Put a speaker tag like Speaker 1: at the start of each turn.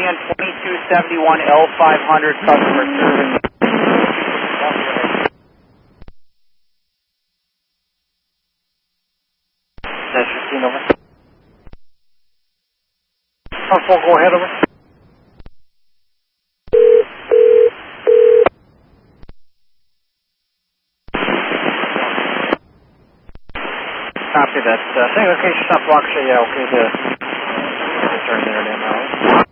Speaker 1: in 2271 L500 customer service. That's 15 over. Go ahead, over. Copy that. Single location stop block, yeah, okay to turn the internet now.